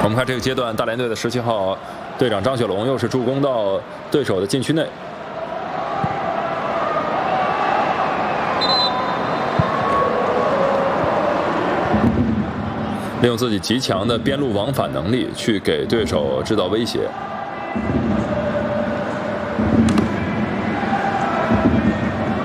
我们看这个阶段，大连队的17号队长张雪龙又是助攻到对手的禁区内。 利用自己极强的边路往返能力，去给对手制造威胁。